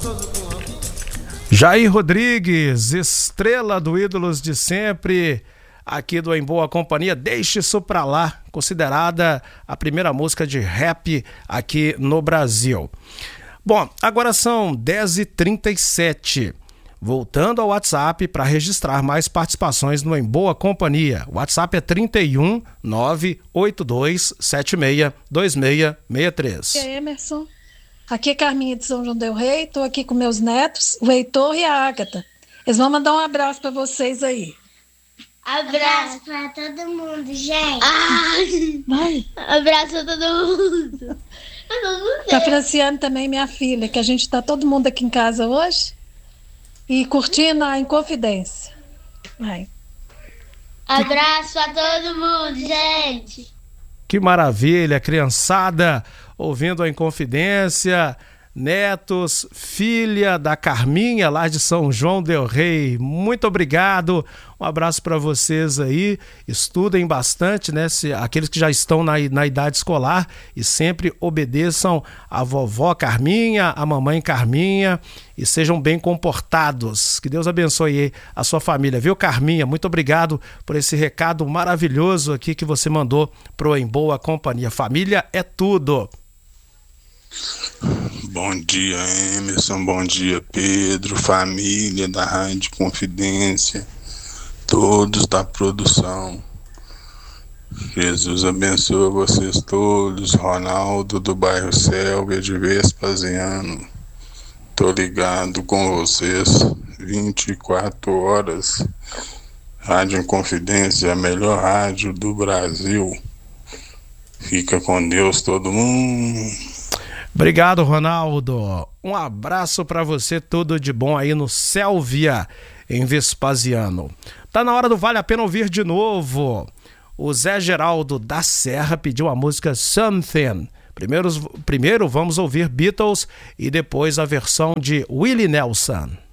Jair Rodrigues, estrela do Ídolos de Sempre, aqui do Em Boa Companhia. Deixe isso pra lá, considerada a primeira música de rap aqui no Brasil. Bom, agora são 10h37. Voltando ao WhatsApp para registrar mais participações no Em Boa Companhia. O WhatsApp é 31 982 76 2663. E aí, Emerson? Aqui é Carminha de São João del Rei, estou aqui com meus netos, o Heitor e a Ágata. Eles vão mandar um abraço para vocês aí. Abraço para todo mundo, gente. Vai. Abraço para todo mundo. Para a Franciane também, minha filha, que a gente está todo mundo aqui em casa hoje e curtindo a Inconfidência. Vai. Abraço a todo mundo, gente. Que maravilha, criançada, ouvindo a Inconfidência, netos, filha da Carminha, lá de São João del Rei. Muito obrigado, um abraço para vocês aí, estudem bastante, né? Aqueles que já estão na idade escolar, e sempre obedeçam a vovó Carminha, a mamãe Carminha, e sejam bem comportados. Que Deus abençoe a sua família, viu, Carminha? Muito obrigado por esse recado maravilhoso aqui que você mandou pro Em Boa Companhia. Família é tudo. Bom dia, Emerson, bom dia, Pedro, família da Rádio Confidência, todos da produção. Jesus abençoe vocês todos. Ronaldo do bairro Selva de Vespasiano. Tô ligado com vocês 24 horas. Rádio Confidência, a melhor rádio do Brasil. Fica com Deus todo mundo. Obrigado, Ronaldo. Um abraço para você, tudo de bom aí no Sélvia, em Vespasiano. Tá na hora do Vale a Pena Ouvir de novo. O Zé Geraldo da Serra pediu a música Something. Primeiro vamos ouvir Beatles e depois a versão de Willie Nelson.